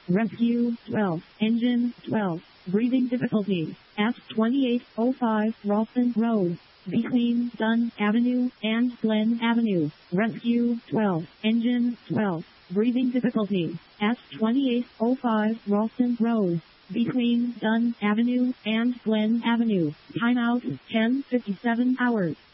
Rescue 12. Engine 12. Breathing difficulty at 2805 Ralston Road, between Dunn Avenue and Glen Avenue. Rescue 12. Engine 12. Breathing difficulty at 2805 Ralston Road, between Dunn Avenue and Glen Avenue. Timeout 10:57 hours.